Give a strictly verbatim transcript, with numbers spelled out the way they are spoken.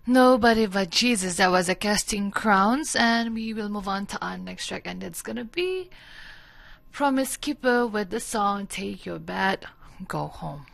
Nobody But Jesus. That was a Casting Crowns, and we will move on to our next track, and it's gonna be Promise Keeper with the song Take Your Bed, Go Home.